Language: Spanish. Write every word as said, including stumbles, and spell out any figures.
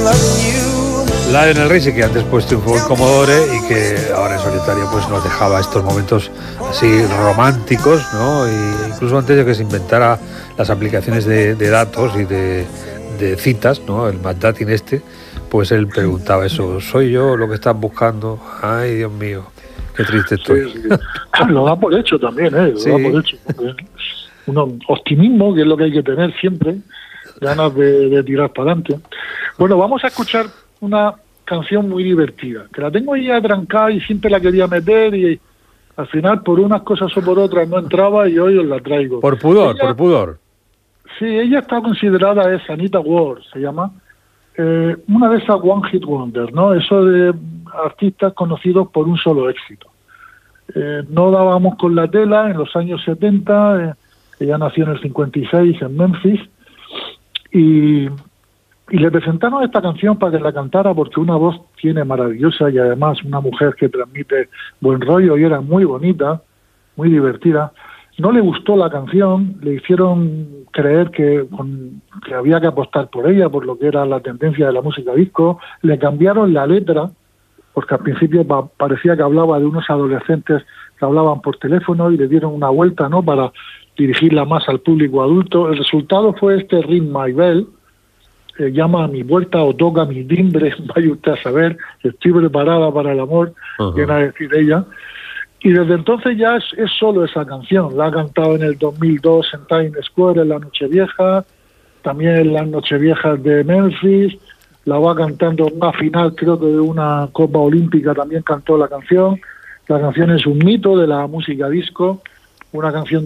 Lionel Richie, que antes pues triunfó en Commodore y que ahora en solitario pues nos dejaba estos momentos así románticos, ¿no? Y incluso antes de que se inventara las aplicaciones de, de datos y de, de citas, ¿no? El MadDating este, pues él preguntaba eso: ¿soy yo lo que estás buscando? Ay, Dios mío, qué triste estoy. Sí, sí. Lo da por hecho también, ¿eh? Lo Sí. da por hecho. Un optimismo, que es lo que hay que tener siempre, ganas de, de tirar para adelante. Bueno, vamos a escuchar una canción muy divertida, que la tengo ahí atrancada y siempre la quería meter y al final por unas cosas o por otras no entraba y hoy os la traigo. Por pudor, ella, por pudor. Sí, ella está considerada, es Anita Ward, se llama, eh, una de esas One Hit Wonder, ¿no? Eso de artistas conocidos por un solo éxito. Eh, no dábamos con la tela en los años setenta, eh, ella nació en el cincuenta y seis en Memphis y... Y le presentaron esta canción para que la cantara porque una voz tiene maravillosa y además una mujer que transmite buen rollo y era muy bonita, muy divertida. No le gustó la canción, le hicieron creer que, con, que había que apostar por ella, por lo que era la tendencia de la música disco. Le cambiaron la letra, porque al principio pa- parecía que hablaba de unos adolescentes que hablaban por teléfono y le dieron una vuelta, ¿no?, para dirigirla más al público adulto. El resultado fue este Ring My Bell, Eh, llama a mi puerta o toca mi timbre, vaya usted a saber, estoy preparada para el amor, Uh-huh. viene a decir ella. Y desde entonces ya es, es solo esa canción. La ha cantado en el dos mil dos en Times Square, en la Nochevieja, también en las Nocheviejas de Memphis, la va cantando en una final, creo que de una Copa Olímpica también cantó la canción. La canción es un mito de la música disco, una canción